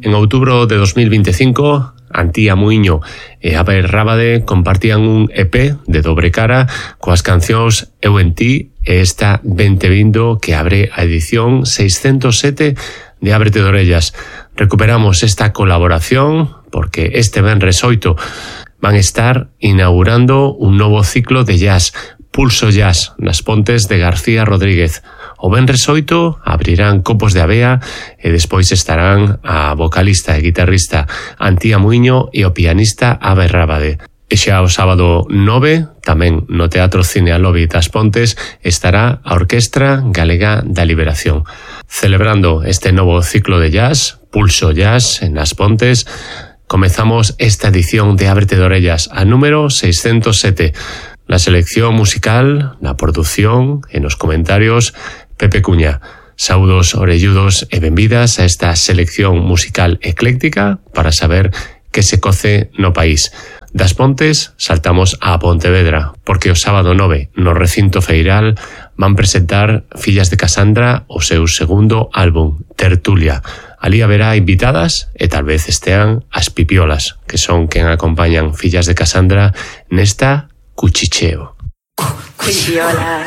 En outubro de 2025, Antía Muiño e Abe Rábade compartían un EP de dobre cara coas cancións Eu en Ti e esta Vente Vindo que abre a edición 607 de Ábrete de Orellas. Recuperamos esta colaboración porque este venres 8 van estar inaugurando un novo ciclo de jazz, Pulso Jazz, nas Pontes de García Rodríguez. O venres 8 abrirán Copos de Avea e despois estarán a vocalista e guitarrista Antía Muiño e o pianista Abe Rábade. E xa o sábado 9, tamén no Teatro Cine Alobi das Pontes, estará a Orquestra Galega da Liberación. Celebrando este novo ciclo de jazz, Pulso Jazz, en As Pontes, comezamos esta edición de Ábrete de Orellas, a número 607. Na selección musical, na produción e nos comentarios, Pepe Cuña. Saudos orelludos e benvidas a esta selección musical ecléctica para saber que se coce no país. Das Pontes saltamos a Pontevedra, porque o sábado 9 no recinto feiral van presentar Fillas de Casandra o seu segundo álbum, Tertulia. Alí haberá invitadas e tal vez estean as Pipiolas, que son quen acompañan Fillas de Casandra nesta Cuchicheo. Pipiolas.